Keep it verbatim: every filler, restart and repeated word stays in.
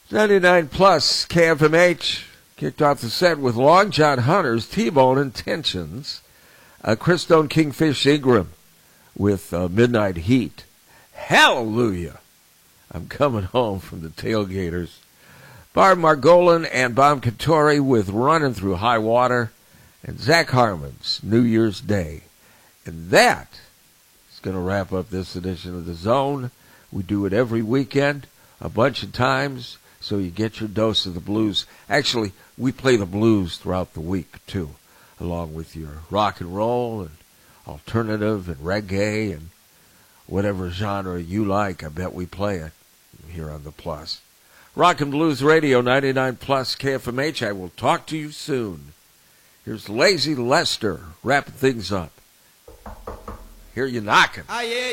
ninety-nine plus K F M H kicked off the set with Long John Hunter's T-Bone Intentions. Uh, Christone Kingfish Ingram with uh, Midnight Heat. Hallelujah! I'm coming home from the Tailgaters. Barb Margolin and Bob Kattori with Running Through High Water. And Zach Harmon's New Year's Day. And that is going to wrap up this edition of The Zone. We do it every weekend, a bunch of times, so you get your dose of the blues. Actually, we play the blues throughout the week, too, along with your rock and roll and alternative and reggae and whatever genre you like. I bet we play it here on the Plus. Rock and Blues Radio, ninety-nine plus K F M H. I will talk to you soon. Here's Lazy Lester wrapping things up. Hear you knocking. Ah, yeah.